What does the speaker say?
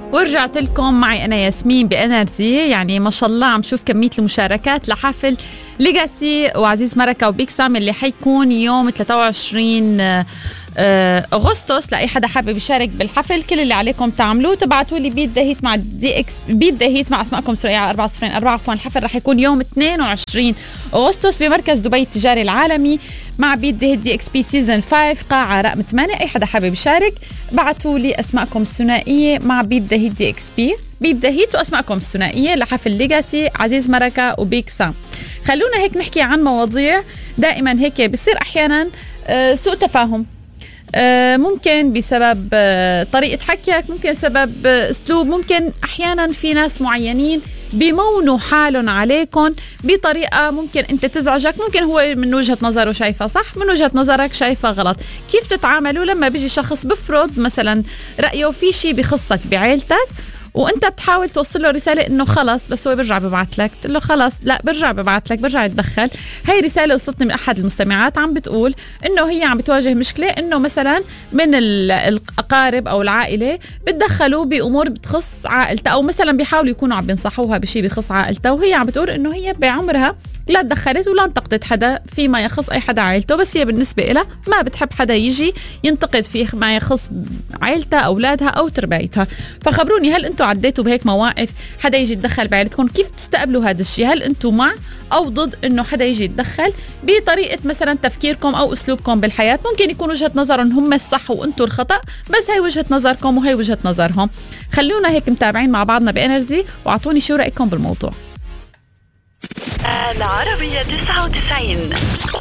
ورجعت لكم معي أنا ياسمين بإنرجي. يعني ما شاء الله عم شوف كمية المشاركات لحفل ليجاسي وعزيز مركة وبيك سام اللي حيكون يوم 23 أغسطس. لأي حدا حابب يشارك بالحفل كل اللي عليكم تعملوه تبعتوا لي بيت دهيت مع دي اكس بيت دهيت مع اسمائكم سريعة على 404. عفوا الحفل رح يكون يوم 22 أغسطس بمركز دبي التجاري العالمي مع بيت دهيت دي اكس بي سيزن 5 قاعة رقم 8. أي حدا حابب يشارك بعتوا لي اسمائكم الثنائية مع بيت دهيت دي اكس بي بيت دهيت واسمائكم الثنائية لحفل ليجاسي عزيز مركة وبيك سام. خلونا هيك نحكي عن مواضيع دائما هيك بصير أحيانا سوء تفاهم، ممكن بسبب طريقة حكيك، ممكن سبب اسلوب، ممكن احيانا في ناس معينين بيمونوا حالهم عليكم بطريقة ممكن انت تزعجك، ممكن هو من وجهة نظره شايفة صح، من وجهة نظرك شايفة غلط. كيف تتعاملوا لما بيجي شخص بفرض مثلا رأيه في شيء بخصك بعيلتك وانت بتحاول توصل له رساله انه خلص، بس هو برجع ببعت لك تقول له خلص لا برجع ببعت لك، برجع يتدخل. هاي رساله وصلتني من احد المستمعات عم بتقول انه هي عم بتواجه مشكله انه مثلا من الاقارب او العائله بتدخلوا بامور بتخص عائلتها، او مثلا بيحاولوا يكونوا عم بينصحوها بشيء بخص عائلتها، وهي عم بتقول انه هي بعمرها لا تدخلت ولا انتقدت حدا فيما يخص اي حدا عائلته، بس هي بالنسبه لها ما بتحب حدا يجي ينتقد فيه ما يخص عائلتها اولادها او تربيتها. فخبروني هل انتم عديتوا بهيك مواقف حدا يجي يتدخل بعائلتكم؟ كيف تستقبلوا هذا الشيء؟ هل انتم مع او ضد انه حدا يجي يتدخل بطريقه مثلا تفكيركم او اسلوبكم بالحياه؟ ممكن يكون وجهه نظرهم هم الصح وانتم الخطا، بس هي وجهه نظركم وهي وجهه نظرهم. خلونا هيك متابعين مع بعضنا بإنرجي واعطوني شو رايكم بالموضوع. العربية 99